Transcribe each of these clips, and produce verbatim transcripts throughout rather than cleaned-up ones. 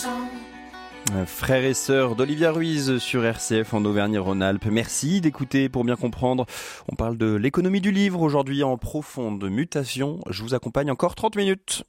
Frères et sœurs d'Olivia Ruiz sur R C F en Auvergne-Rhône-Alpes. Merci d'écouter pour bien comprendre. On parle de l'économie du livre aujourd'hui en profonde mutation. Je vous accompagne encore trente minutes.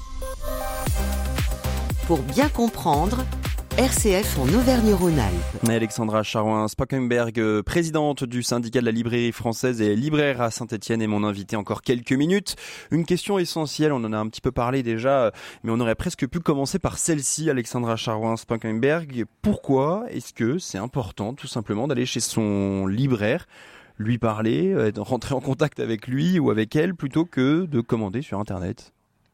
Pour bien comprendre, R C F en Auvergne-Rhône-Alpes. Alexandra Charouin-Spakenberg, présidente du syndicat de la librairie française et libraire à Saint-Étienne, est mon invitée encore quelques minutes. Une question essentielle, on en a un petit peu parlé déjà, mais on aurait presque pu commencer par celle-ci, Alexandra Charouin-Spakenberg. Pourquoi est-ce que c'est important tout simplement d'aller chez son libraire, lui parler, rentrer en contact avec lui ou avec elle, plutôt que de commander sur Internet ?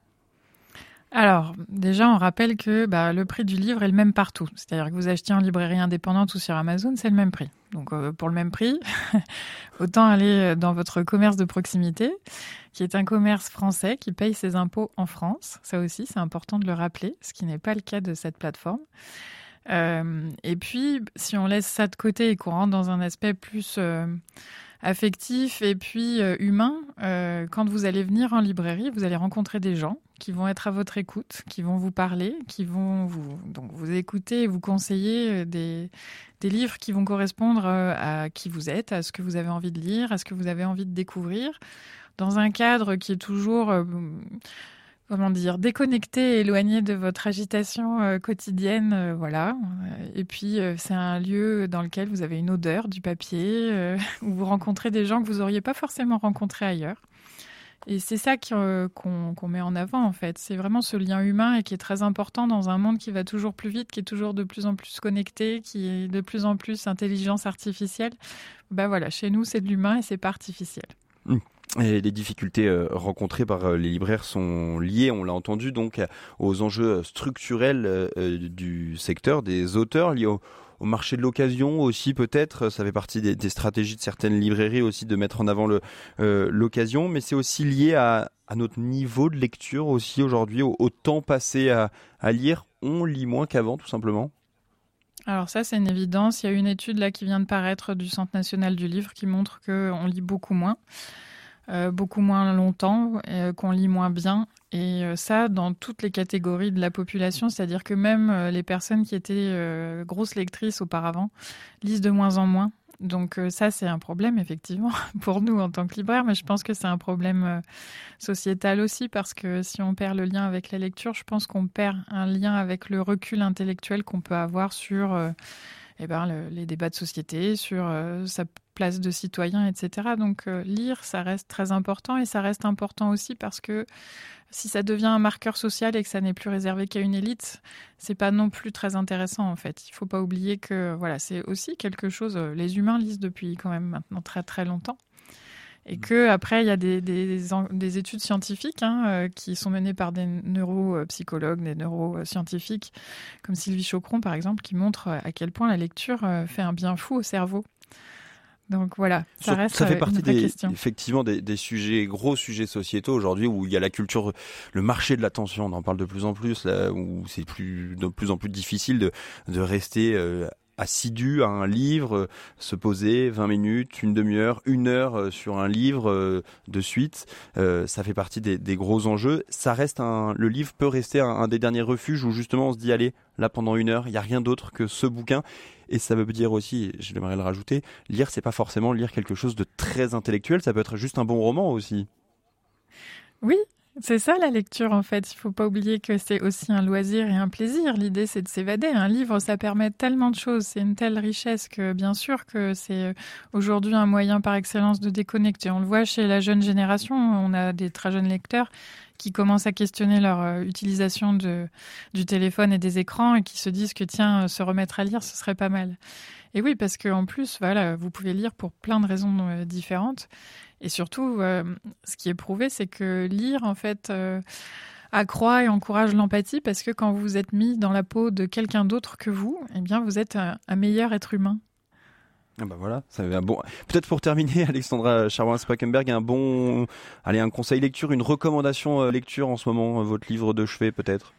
Alors, déjà, on rappelle que bah, le prix du livre est le même partout. C'est-à-dire que vous achetiez en librairie indépendante ou sur Amazon, c'est le même prix. Donc, euh, pour le même prix, autant aller dans votre commerce de proximité, qui est un commerce français qui paye ses impôts en France. Ça aussi, c'est important de le rappeler, ce qui n'est pas le cas de cette plateforme. Euh, et puis, si on laisse ça de côté et qu'on rentre dans un aspect plus euh, affectif et puis euh, humain, euh, quand vous allez venir en librairie, vous allez rencontrer des gens qui vont être à votre écoute, qui vont vous parler, qui vont vous, donc vous écouter et vous conseiller des, des livres qui vont correspondre à qui vous êtes, à ce que vous avez envie de lire, à ce que vous avez envie de découvrir, dans un cadre qui est toujours, euh, comment dire, déconnecté, éloigné de votre agitation euh, quotidienne, euh, voilà. Et puis, euh, c'est un lieu dans lequel vous avez une odeur du papier, euh, où vous rencontrez des gens que vous n'auriez pas forcément rencontrés ailleurs. Et c'est ça qu'on, qu'on met en avant, en fait. C'est vraiment ce lien humain et qui est très important dans un monde qui va toujours plus vite, qui est toujours de plus en plus connecté, qui est de plus en plus intelligence artificielle. Ben voilà, chez nous, c'est de l'humain et c'est pas artificiel. Mmh. Et les difficultés euh, rencontrées par euh, les libraires sont liées, on l'a entendu, donc aux enjeux structurels euh, du secteur, des auteurs, liés au Au marché de l'occasion aussi peut-être, ça fait partie des, des stratégies de certaines librairies aussi de mettre en avant le, euh, l'occasion, mais c'est aussi lié à, à notre niveau de lecture aussi aujourd'hui, au, au temps passé à, à lire. On lit moins qu'avant tout simplement. Alors ça, c'est une évidence. Il y a une étude là qui vient de paraître du Centre national du livre qui montre qu'on lit beaucoup moins. Euh, beaucoup moins longtemps, euh, qu'on lit moins bien. Et euh, ça, dans toutes les catégories de la population, c'est-à-dire que même euh, les personnes qui étaient euh, grosses lectrices auparavant lisent de moins en moins. Donc euh, ça, c'est un problème, effectivement, pour nous en tant que libraires, mais je pense que c'est un problème euh, sociétal aussi, parce que si on perd le lien avec la lecture, je pense qu'on perd un lien avec le recul intellectuel qu'on peut avoir sur euh, eh ben, le, les débats de société, sur euh, sa place de citoyen, et cetera. Donc euh, lire, ça reste très important, et ça reste important aussi parce que si ça devient un marqueur social et que ça n'est plus réservé qu'à une élite, c'est pas non plus très intéressant en fait. Il faut pas oublier que voilà, c'est aussi quelque chose. Les humains lisent depuis quand même maintenant très très longtemps, et que après il y a des, des, des études scientifiques hein, euh, qui sont menées par des neuropsychologues, des neuroscientifiques comme Sylvie Chocron par exemple, qui montrent à quel point la lecture euh, fait un bien fou au cerveau. Donc voilà, ça reste ça fait partie une vraie des, question. Effectivement des, des sujets, gros sujets sociétaux aujourd'hui où il y a la culture, le marché de l'attention, on en parle de plus en plus, là, où c'est plus, de plus en plus difficile de, de rester euh, assidu à un livre, euh, se poser vingt minutes, une demi-heure, une heure euh, sur un livre euh, de suite. Euh, ça fait partie des, des gros enjeux. Ça reste un, le livre peut rester un, un des derniers refuges où justement on se dit allez, là pendant une heure, il n'y a rien d'autre que ce bouquin. Et ça veut dire aussi, j'aimerais le rajouter, lire, c'est pas forcément lire quelque chose de très intellectuel, ça peut être juste un bon roman aussi. Oui, c'est ça la lecture en fait. Il faut pas oublier que c'est aussi un loisir et un plaisir. L'idée, c'est de s'évader. Un livre, ça permet tellement de choses. C'est une telle richesse que bien sûr que c'est aujourd'hui un moyen par excellence de déconnecter. On le voit chez la jeune génération. On a des très jeunes lecteurs qui commencent à questionner leur euh, utilisation de, du téléphone et des écrans et qui se disent que tiens, se remettre à lire, ce serait pas mal. Et oui, parce qu'en plus, voilà, vous pouvez lire pour plein de raisons euh, différentes. Et surtout, euh, ce qui est prouvé, c'est que lire, en fait, euh, accroît et encourage l'empathie parce que quand vous êtes mis dans la peau de quelqu'un d'autre que vous, eh bien, vous êtes un, un meilleur être humain. Ah bah voilà, ça un bon. Peut-être pour terminer, Alexandra Charouin-Spakenberg, un bon, allez, un conseil lecture, une recommandation lecture en ce moment, votre livre de chevet peut-être.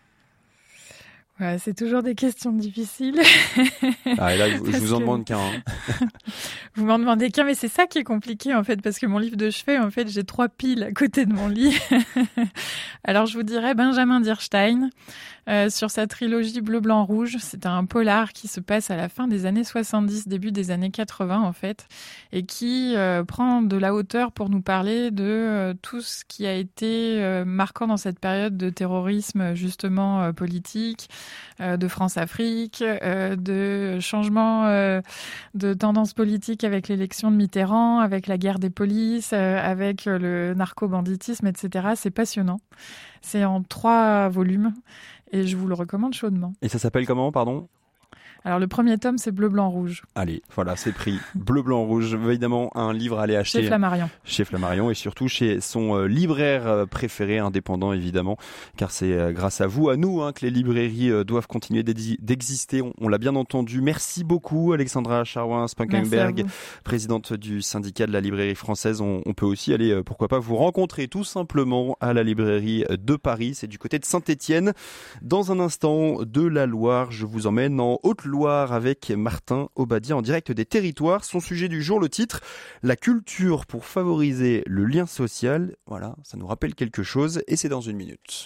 Ouais, c'est toujours des questions difficiles. Ah, et là, je vous en demande qu'un. Hein. Vous m'en demandez qu'un, mais c'est ça qui est compliqué en fait, parce que mon livre de chevet, en fait, j'ai trois piles à côté de mon lit. Alors, je vous dirais Benjamin Dierstein, euh, sur sa trilogie Bleu, Blanc, Rouge. C'est un polar qui se passe à la fin des années soixante-dix, début des années quatre-vingts en fait, et qui euh, prend de la hauteur pour nous parler de euh, tout ce qui a été euh, marquant dans cette période de terrorisme justement euh, politique, euh, de France-Afrique, euh, de changement euh, de tendance politique avec l'élection de Mitterrand, avec la guerre des polices, euh, avec le narco-banditisme, et cetera. C'est passionnant. C'est en trois volumes et je vous le recommande chaudement. Et ça s'appelle comment, pardon ? Alors le premier tome, c'est Bleu, Blanc, Rouge. Allez, voilà, c'est pris. Bleu, Blanc, Rouge, évidemment un livre à aller acheter. Chez Flammarion. Chez Flammarion et surtout chez son euh, libraire euh, préféré, indépendant évidemment, car c'est euh, grâce à vous, à nous, hein, que les librairies euh, doivent continuer d'exister. On, on l'a bien entendu. Merci beaucoup Alexandra Charrouin-Spunkenberg, présidente du syndicat de la librairie française. On, on peut aussi aller, euh, pourquoi pas, vous rencontrer tout simplement à la librairie de Paris. C'est du côté de Saint-Étienne. Dans un instant, de la Loire, je vous emmène en Haute-Loire avec Martin Obadia en direct des territoires. Son sujet du jour, le titre, la culture pour favoriser le lien social. Voilà, ça nous rappelle quelque chose et c'est dans une minute.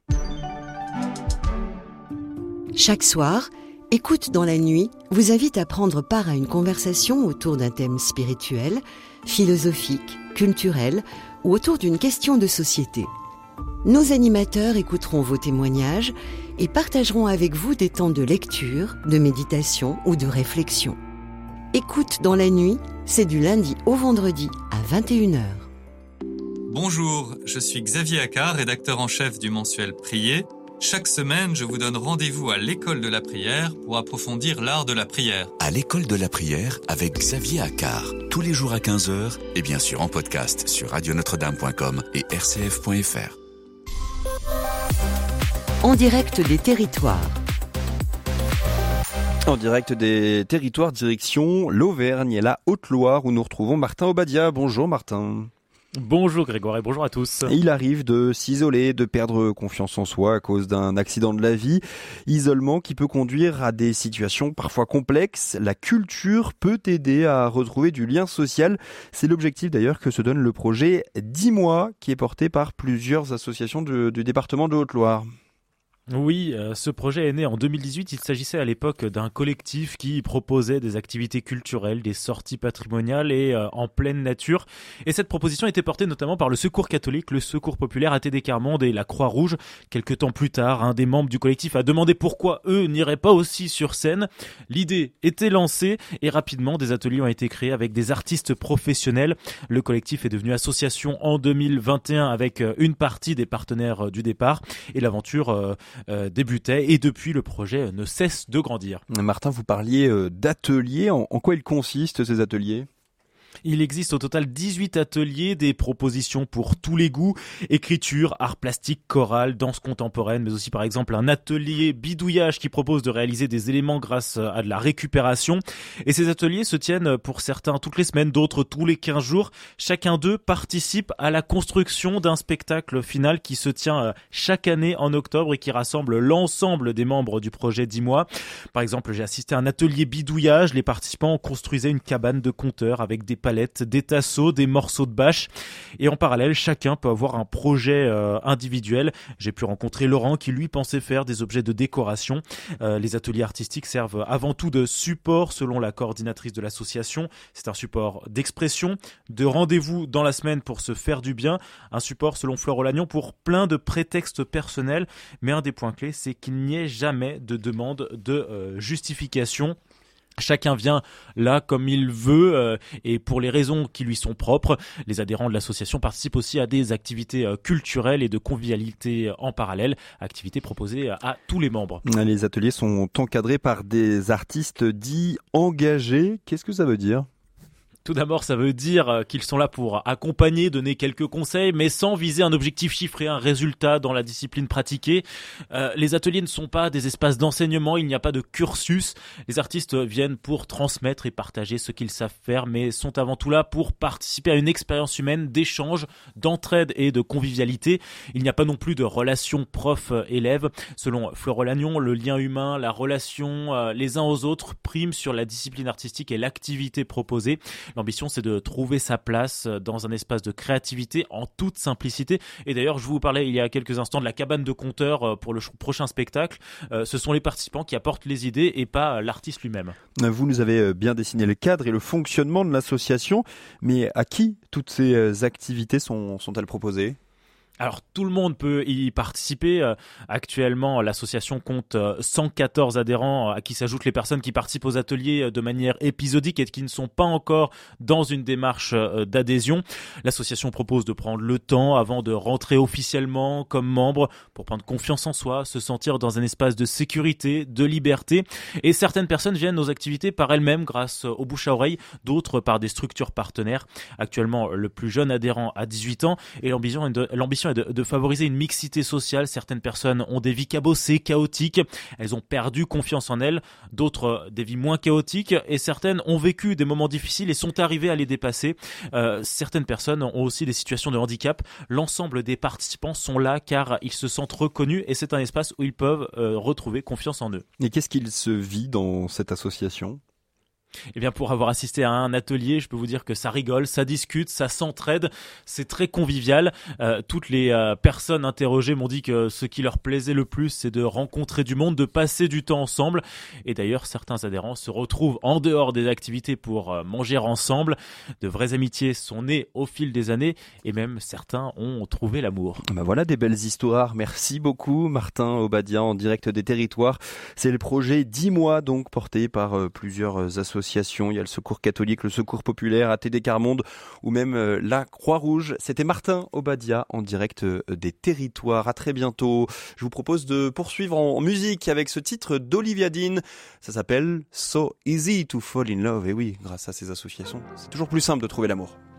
Chaque soir, Écoute dans la nuit vous invite à prendre part à une conversation autour d'un thème spirituel, philosophique, culturel ou autour d'une question de société. Nos animateurs écouteront vos témoignages et partageront avec vous des temps de lecture, de méditation ou de réflexion. Écoute dans la nuit, c'est du lundi au vendredi à vingt et une heures. Bonjour, je suis Xavier Accard, rédacteur en chef du mensuel Prier. Chaque semaine, je vous donne rendez-vous à l'école de la prière pour approfondir l'art de la prière. À l'école de la prière avec Xavier Accard, tous les jours à quinze heures et bien sûr en podcast sur radio notre dame point com et r c f point f r. En direct des territoires. En direct des territoires, direction l'Auvergne et la Haute-Loire où nous retrouvons Martin Obadia. Bonjour Martin. Bonjour Grégoire et bonjour à tous. Il arrive de s'isoler, de perdre confiance en soi à cause d'un accident de la vie. Isolement qui peut conduire à des situations parfois complexes. La culture peut aider à retrouver du lien social. C'est l'objectif d'ailleurs que se donne le projet dix mois qui est porté par plusieurs associations du, du département de Haute-Loire. Oui, euh, ce projet est né en deux mille dix-huit. Il s'agissait à l'époque d'un collectif qui proposait des activités culturelles, des sorties patrimoniales et euh, en pleine nature. Et cette proposition était portée notamment par le Secours catholique, le Secours populaire A T D Carmonde et la Croix-Rouge. Quelques temps plus tard, un des membres du collectif a demandé pourquoi eux n'iraient pas aussi sur scène. L'idée était lancée et rapidement des ateliers ont été créés avec des artistes professionnels. Le collectif est devenu association en deux mille vingt et un avec une partie des partenaires du départ et l'aventure euh, Euh, débutait et depuis le projet ne cesse de grandir. Martin, vous parliez euh, d'ateliers. En, en quoi ils consistent ces ateliers ? Il existe au total dix-huit ateliers, des propositions pour tous les goûts, écriture, art plastique, chorale, danse contemporaine, mais aussi par exemple un atelier bidouillage qui propose de réaliser des éléments grâce à de la récupération. Et ces ateliers se tiennent pour certains toutes les semaines, d'autres tous les quinze jours. Chacun d'eux participe à la construction d'un spectacle final qui se tient chaque année en octobre et qui rassemble l'ensemble des membres du projet dix mois. Par exemple, j'ai assisté à un atelier bidouillage. Les participants construisaient une cabane de conteurs avec des palettes, des tasseaux, des morceaux de bâche. Et en parallèle, chacun peut avoir un projet euh, individuel. J'ai pu rencontrer Laurent qui, lui, pensait faire des objets de décoration. Euh, les ateliers artistiques servent avant tout de support, selon la coordinatrice de l'association. C'est un support d'expression, de rendez-vous dans la semaine pour se faire du bien. Un support, selon Fleur Lagnon, pour plein de prétextes personnels. Mais un des points clés, c'est qu'il n'y ait jamais de demande de euh, justification. Chacun vient là comme il veut euh, et pour les raisons qui lui sont propres. Les adhérents de l'association participent aussi à des activités euh, culturelles et de convivialité en parallèle, activités proposées à tous les membres. Les ateliers sont encadrés par des artistes dits engagés. Qu'est-ce que ça veut dire ? Tout d'abord, ça veut dire qu'ils sont là pour accompagner, donner quelques conseils, mais sans viser un objectif chiffré, un résultat dans la discipline pratiquée. Euh, les ateliers ne sont pas des espaces d'enseignement, il n'y a pas de cursus. Les artistes viennent pour transmettre et partager ce qu'ils savent faire, mais sont avant tout là pour participer à une expérience humaine d'échange, d'entraide et de convivialité. Il n'y a pas non plus de relation prof-élève. Selon Fleur Lagnon, le lien humain, la relation euh, les uns aux autres prime sur la discipline artistique et l'activité proposée. L'ambition, c'est de trouver sa place dans un espace de créativité en toute simplicité. Et d'ailleurs, je vous parlais il y a quelques instants de la cabane de conteur pour le prochain spectacle. Euh, ce sont les participants qui apportent les idées et pas l'artiste lui-même. Vous nous avez bien dessiné le cadre et le fonctionnement de l'association, mais à qui toutes ces activités sont, sont-elles proposées ? Alors tout le monde peut y participer. Euh, actuellement, l'association compte euh, cent quatorze adhérents, à qui s'ajoutent les personnes qui participent aux ateliers euh, de manière épisodique et qui ne sont pas encore dans une démarche euh, d'adhésion. L'association propose de prendre le temps avant de rentrer officiellement comme membre pour prendre confiance en soi, se sentir dans un espace de sécurité, de liberté. Et certaines personnes viennent aux activités par elles-mêmes grâce au bouche à oreille, d'autres par des structures partenaires. Actuellement, le plus jeune adhérent a dix-huit ans et l'ambition est de, l'ambition De, de favoriser une mixité sociale. Certaines personnes ont des vies cabossées, chaotiques, elles ont perdu confiance en elles, d'autres des vies moins chaotiques, et certaines ont vécu des moments difficiles et sont arrivées à les dépasser. Euh, certaines personnes ont aussi des situations de handicap. L'ensemble des participants sont là car ils se sentent reconnus et c'est un espace où ils peuvent euh, retrouver confiance en eux. Et qu'est-ce qu'il se vit dans cette association ? Eh bien, pour avoir assisté à un atelier, je peux vous dire que ça rigole, ça discute, ça s'entraide, c'est très convivial. Euh, toutes les euh, personnes interrogées m'ont dit que ce qui leur plaisait le plus, c'est de rencontrer du monde, de passer du temps ensemble. Et d'ailleurs, certains adhérents se retrouvent en dehors des activités pour euh, manger ensemble. De vraies amitiés sont nées au fil des années et même certains ont trouvé l'amour. Ben voilà des belles histoires. Merci beaucoup Martin Obadia en direct des territoires. C'est le projet dix mois donc porté par euh, plusieurs associations. Il y a le Secours catholique, le Secours populaire, A T D Quart Monde ou même euh, la Croix-Rouge. C'était Martin Obadia en direct euh, des territoires. À très bientôt. Je vous propose de poursuivre en musique avec ce titre d'Olivia Dean. Ça s'appelle So Easy to Fall in Love. Et oui, grâce à ces associations, c'est toujours plus simple de trouver l'amour.